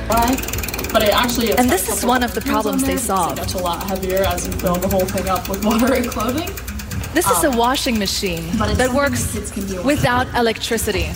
Right? But it actually... And this is one of the problems they solved. It's a lot heavier as you fill the whole thing up with water and clothing. This is a washing machine that works without electricity.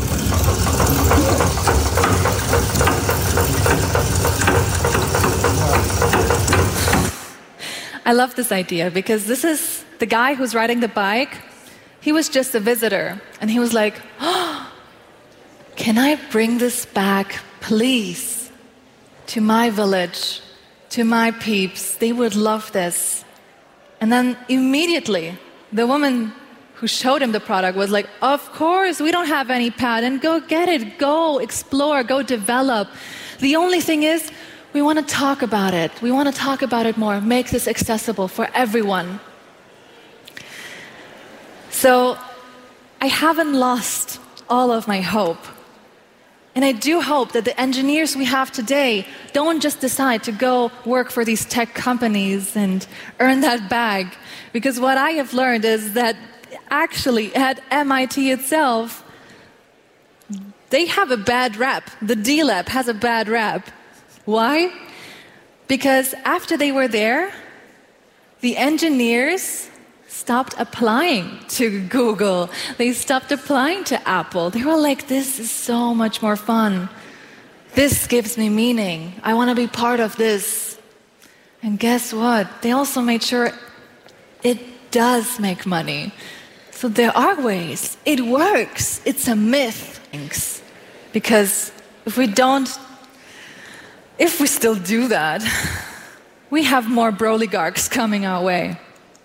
I love this idea because this is the guy who's riding the bike. He was just a visitor and he was like, oh, can I bring this back, please, to my village, to my peeps? They would love this. And then immediately, the woman who showed him the product was like, of course, we don't have any patent. Go get it. Go explore. Go develop. The only thing is, we want to talk about it. We want to talk about it more. Make this accessible for everyone. So I haven't lost all of my hope. And I do hope that the engineers we have today don't just decide to go work for these tech companies and earn that bag. Because what I have learned is that actually at MIT itself, they have a bad rap. The D-Lab has a bad rap. Why? Because after they were there, the engineers stopped applying to Google. They stopped applying to Apple. They were like, this is so much more fun. This gives me meaning. I want to be part of this. And guess what? They also made sure it does make money. So there are ways. It works. It's a myth. Because if we still do that, we have more Broligarchs coming our way.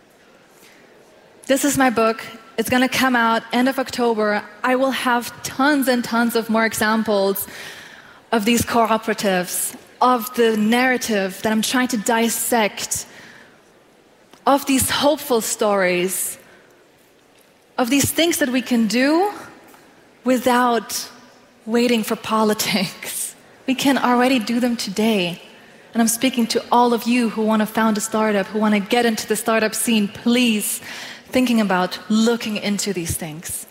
This is my book. It's going to come out end of October. I will have tons and tons of more examples of these cooperatives, of the narrative that I'm trying to dissect, of these hopeful stories, of these things that we can do without waiting for politics. We can already do them today. And I'm speaking to all of you who want to found a startup, who want to get into the startup scene. Please, thinking about looking into these things.